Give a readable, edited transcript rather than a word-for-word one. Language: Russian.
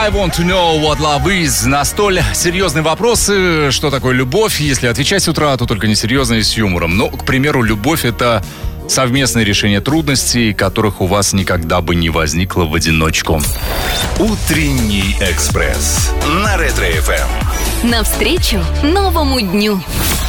I want to know what love is. На столь серьезные вопросы. Что такое любовь? Если отвечать с утра, то только несерьезно и с юмором. Ну, к примеру, любовь — это совместное решение трудностей, которых у вас никогда бы не возникло в одиночку. Утренний экспресс на Ретро-ФМ. Навстречу новому дню.